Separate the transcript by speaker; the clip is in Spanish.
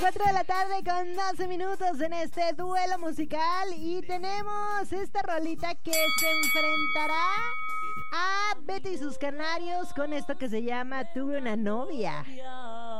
Speaker 1: 4 de la tarde con 12 minutos en este duelo musical y tenemos esta rolita que se enfrentará a Betty y sus Canarios con esto que se llama Tuve una novia.